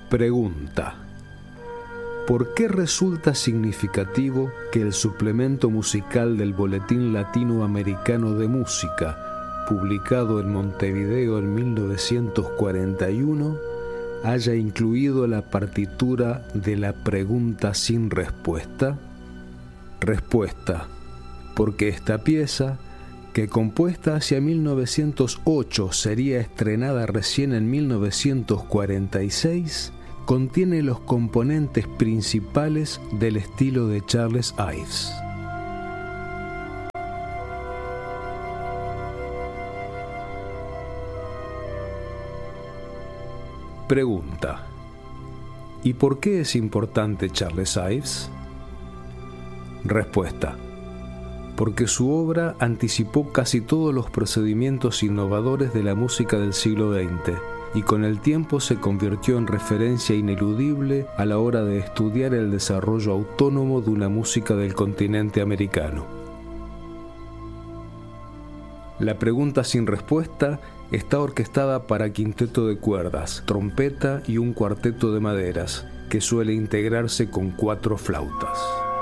Pregunta: ¿por qué resulta significativo que el suplemento musical del Boletín Latinoamericano de Música, publicado en Montevideo en 1941, haya incluido la partitura de la pregunta sin respuesta? Respuesta: porque esta pieza, que compuesta hacia 1908 sería estrenada recién en 1946, contiene los componentes principales del estilo de Charles Ives. Pregunta: ¿y por qué es importante Charles Ives? Respuesta: porque su obra anticipó casi todos los procedimientos innovadores de la música del siglo XX y con el tiempo se convirtió en referencia ineludible a la hora de estudiar el desarrollo autónomo de una música del continente americano. La pregunta sin respuesta está orquestada para quinteto de cuerdas, trompeta y un cuarteto de maderas, que suele integrarse con 4 flautas.